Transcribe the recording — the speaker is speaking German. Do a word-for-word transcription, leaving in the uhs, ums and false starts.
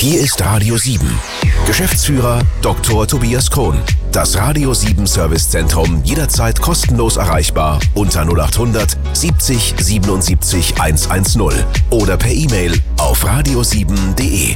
Hier ist Radio sieben. Geschäftsführer Doktor Tobias Krohn. Das Radio sieben Servicezentrum jederzeit kostenlos erreichbar unter null acht hundert siebzig siebenundsiebzig hundertzehn oder per E-Mail auf radio sieben punkt de.